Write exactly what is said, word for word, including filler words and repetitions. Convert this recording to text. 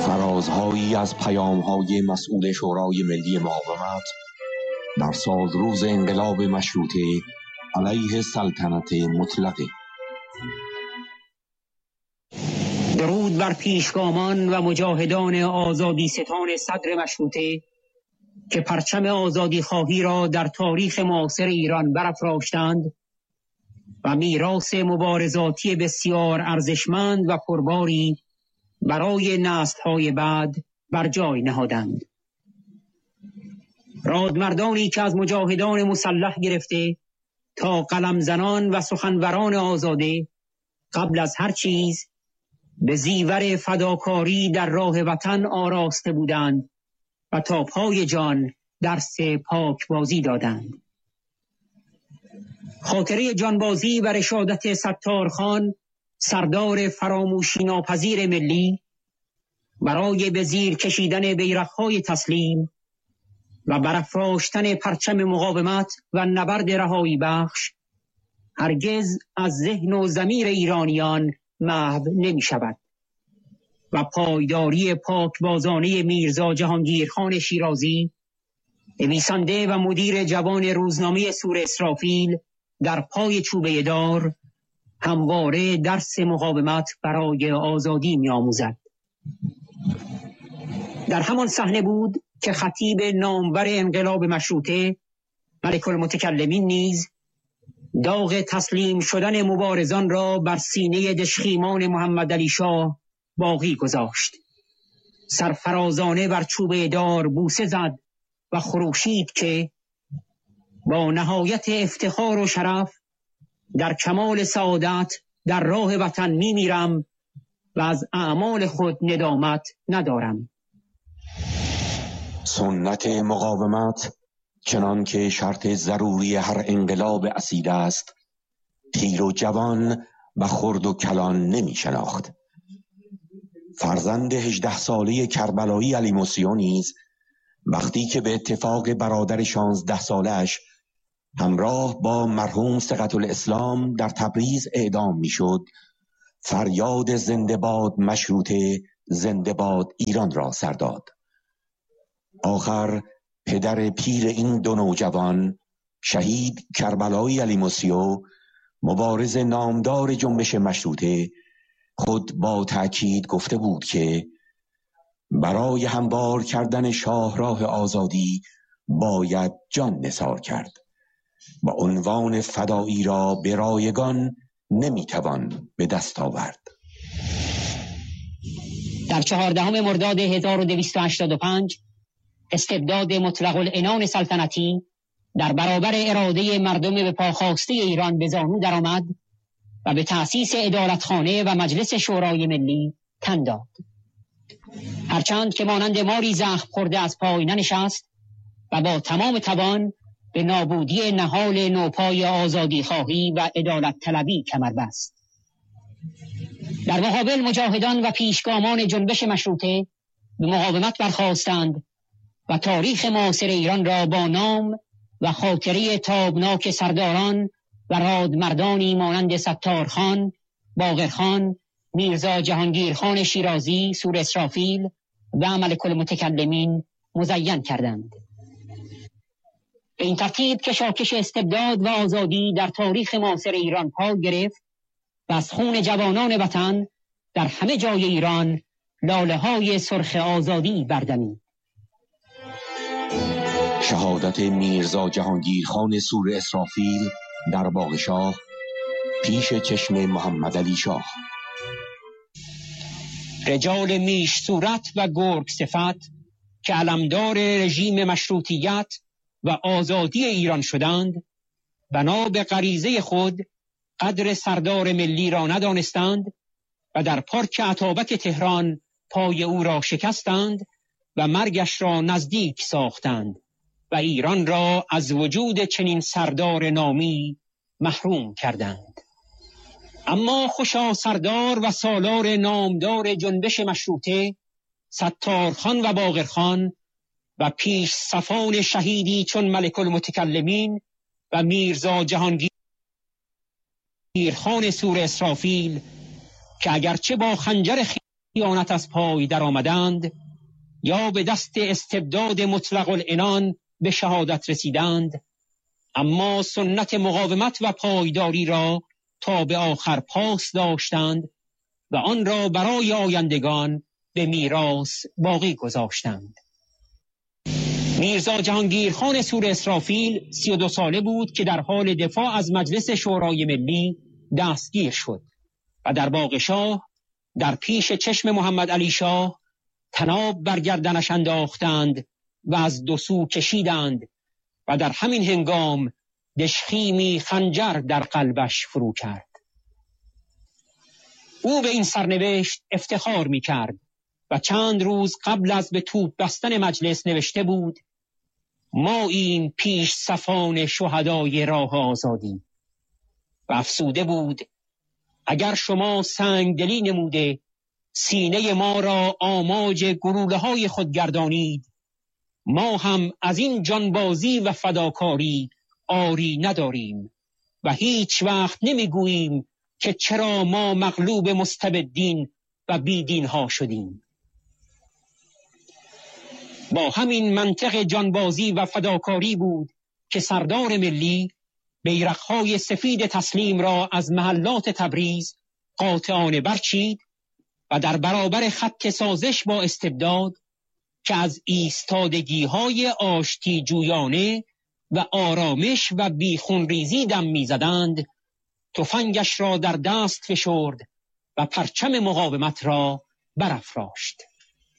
فرازهایی از پیام‌های مسئول شورای ملی مقاومت در سالروز انقلاب مشروطه علیه سلطنت مطلقه. درود بر پیشگامان و مجاهدان آزادی ستان صدر مشروطه که پرچم آزادی خواهی را در تاریخ معاصر ایران برافراشتند و میراث مبارزاتی بسیار ارزشمند و پرباری برای نسل‌های بعد بر جای نهادند. رادمردانی که از مجاهدان مسلح گرفته تا قلمزنان و سخنوران آزاده قبل از هر چیز به زیور فداکاری در راه وطن آراسته بودند و تا پای جان درس پاکبازی دادند. خاطره جانبازی و رشادت ستارخان، سردار فراموشی ناپذیر ملی، برای به زیر کشیدن بیرق‌های تسلیم و برافراشتن پرچم مقاومت و نبرد رهایی بخش هرگز از ذهن و ضمیر ایرانیان محو نمی شود و پایداری پاکبازانه میرزا جهانگیرخان شیرازی، نویسنده و مدیر جوان روزنامه سور اسرافیل، در پای چوبه دار همواره درس مقاومت برای آزادی می آموزد. در همان صحنه بود که خطیب نامور انقلاب مشروطه ملک المتکلمین نیز داغ تسلیم شدن مبارزان را بر سینه دشخیمان محمد علی شاه باقی گذاشت. سرفرازانه بر چوبه دار بوسه زد و خروشید که با نهایت افتخار و شرف در کمال سعادت در راه وطن می میرم و از اعمال خود ندامت ندارم. سنت مقاومت چنان که شرط ضروری هر انقلاب اصیل است، پیر و جوان و خرد و کلان نمی شناخت. فرزند هجده ساله کربلایی علی موسیو نیز وقتی که به اتفاق برادر شانزده سالش همراه با مرحوم ثقة الاسلام در تبریز اعدام می شد، فریاد زنده باد مشروطه، زنده باد ایران را سر داد. آخر پدر پیر این دو نوجوان، شهید کربلایی علی موسیو، مبارز نامدار جنبش مشروطه، خود با تأکید گفته بود که برای هموار کردن شاهراه آزادی باید جان نثار کرد و عنوان فدایی را به رایگان نمیتوان به دست آورد. در چهاردهم مرداد هزار و دویست و هشتاد و پنج استبداد مطلق العنان سلطنتی در برابر اراده مردم به پا خواسته ایران به زانو درآمد و به تأسیس عدالتخانه و مجلس شورای ملی تن داد. هرچند که مانند ماری زخم خورده از پای ننشست و با تمام توان به نابودی نهال نوپای آزادی خواهی و عدالت طلبی کمر بست. در مقابل مجاهدان و پیشگامان جنبش مشروطه به مقاومت برخاستند و تاریخ معاصر ایران را با نام و خاطره تابناک سرداران و رادمردانی مانند ستارخان، باقرخان، میرزا جهانگیرخان شیرازی، سور اسرافیل و ملک المتکلمین مزین کردند. به این ترتیب کشاکش استبداد و آزادی در تاریخ معاصر ایران پا گرفت و از خون جوانان وطن در همه جای ایران لاله های سرخ آزادی بردمید. شهادت میرزا جهانگیرخان سور اسرافیل در باغ شاه پیش چشم محمد علی شاه. رجال میش صورت و گرگ صفت که علمدار رژیم مشروطیت و آزادی ایران شدند، بنا به غریزه خود قدر سردار ملی را ندانستند و در پارک اتابک تهران پای او را شکستند و مرگش را نزدیک ساختند و ایران را از وجود چنین سردار نامی محروم کردند. اما خوشا سردار و سالار نامدار جنبش مشروطه، ستارخان و باقرخان و پیش صفان شهیدی چون ملک المتکلمین و میرزا جهانگیرخان سور اسرافیل که اگرچه با خنجر خیانت از پای در آمدند یا به دست استبداد مطلق العنان به شهادت رسیدند، اما سنت مقاومت و پایداری را تا به آخر پاس داشتند و آن را برای آیندگان به میراث باقی گذاشتند. میرزا جهانگیر خان سور اسرافیل سی و دو ساله بود که در حال دفاع از مجلس شورای ملی دستگیر شد و در باغ شاه در پیش چشم محمد علی شاه طناب بر گردنش انداختند و از دو سو کشیدند و در همین هنگام دشخیمی خنجر در قلبش فرو کرد. او به این سرنوشت افتخار می کرد و چند روز قبل از به توپ بستن مجلس نوشته بود: ما این پیش صفان شهدای راه آزادی. و افسوده بود: اگر شما سنگدلی نموده سینه ما را آماج گلوله های خود گردانید، ما هم از این جانبازی و فداکاری آری نداریم و هیچ وقت نمیگوییم که چرا ما مغلوب مستبدین و بیدین ها شدیم. با همین منطق جانبازی و فداکاری بود که سردار ملی بیرق‌های سفید تسلیم را از محلات تبریز قاطعانه برچید و در برابر خط سازش با استبداد که از ایستادگی‌های آشتی جویانه و آرامش و بیخونریزی دم می‌زدند، تفنگش را در دست فشرد و پرچم مقاومت را برافراشت.